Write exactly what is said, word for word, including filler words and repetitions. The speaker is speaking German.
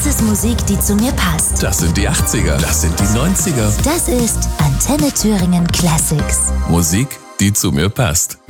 ist Musik, die zu mir passt. Das sind die achtziger, das sind die neunziger. Das ist Antenne Thüringen Classics. Musik, die zu mir passt.